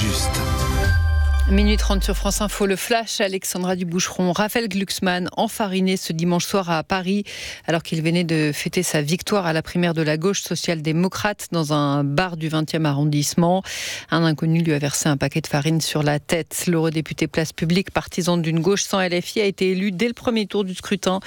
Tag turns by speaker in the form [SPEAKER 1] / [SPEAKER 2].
[SPEAKER 1] juste.
[SPEAKER 2] Minuit 30 sur France Info, le flash, Alexandra Duboucheron. Raphaël Glucksmann, enfariné ce dimanche soir à Paris, alors qu'il venait de fêter sa victoire à la primaire de la gauche social-démocrate dans un bar du 20e arrondissement. Un inconnu lui a versé un paquet de farine sur la tête. L'eurodéputé Place Publique, partisan d'une gauche sans LFI, a été élu dès le premier tour du scrutin.